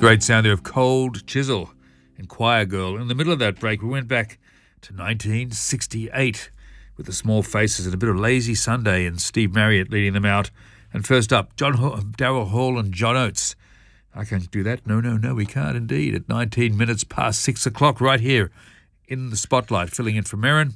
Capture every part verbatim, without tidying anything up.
Great sound there of Cold Chisel and Choir Girl. In the middle of that break, we went back to nineteen sixty-eight with the Small Faces and a bit of Lazy Sunday and Steve Marriott leading them out. And first up, John Ho- Daryl Hall and John Oates. I can't do that. No, no, no, we can't indeed. At nineteen minutes past six o'clock right here in the spotlight, filling in for Merrin.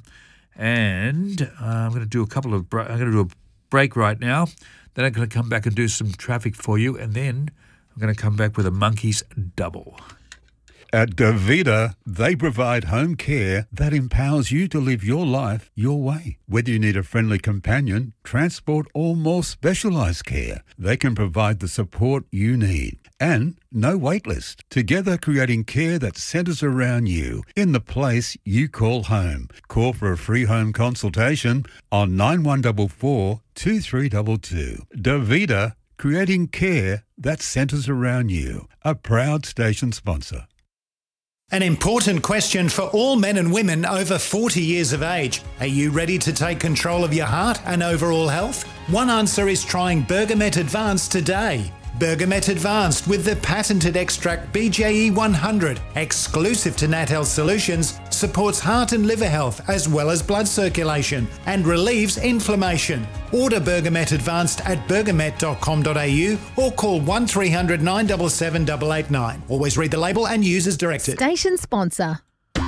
And uh, I'm going to do a couple of... Bra- I'm going to do a break right now. Then I'm going to come back and do some traffic for you. And then I'm going to come back with a Monkeys double. At Davida, they provide home care that empowers you to live your life your way. Whether you need a friendly companion, transport, or more specialised care, they can provide the support you need. And no wait list. Together creating care that centres around you in the place you call home. Call for a free home consultation on nine one four four, two three two two. Davida, creating care that centres around you. A proud station sponsor. An important question for all men and women over forty years of age. Are you ready to take control of your heart and overall health? One answer is trying Bergamet Advanced today. Bergamet Advanced with the patented extract B J E one hundred, exclusive to Nat Health Solutions, supports heart and liver health as well as blood circulation and relieves inflammation. Order Bergamet Advanced at bergamet dot com dot a u or call one three hundred, nine seven seven, eight eight nine. Always read the label and use as directed. Station sponsor.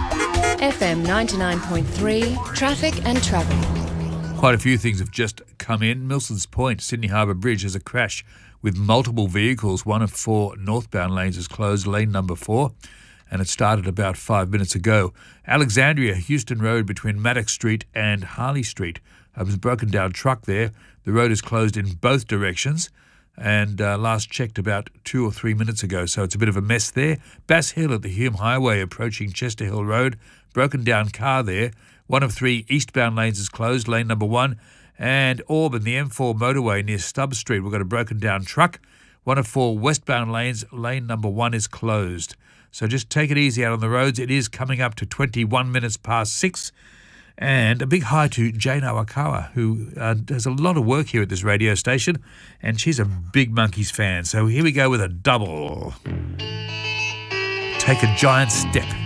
F M ninety-nine point three, traffic and travel. Quite a few things have just come in. Milson's Point, Sydney Harbour Bridge, has a crash with multiple vehicles. One of four northbound lanes is closed, lane number four, and it started about five minutes ago. Alexandria, Houston Road between Maddox Street and Harley Street. There was a broken down truck there. The road is closed in both directions, and uh, last checked about two or three minutes ago, so it's a bit of a mess there. Bass Hill at the Hume Highway approaching Chester Hill Road, broken down car there. One of three eastbound lanes is closed, lane number one. And Auburn, the M four motorway near Stubbs Street, we've got a broken down truck. One of four westbound lanes, lane number one is closed. So just take it easy out on the roads. It is coming up to twenty-one minutes past six. And a big hi to Jane Awakawa, who uh, does a lot of work here at this radio station, and she's a big Monkeys fan. So here we go with a double. Take a giant step.